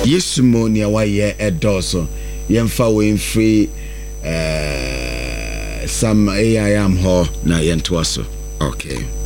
Yesumo ni awaye edoso. Yemfa we free some AI am ho na yentoaso. Okay.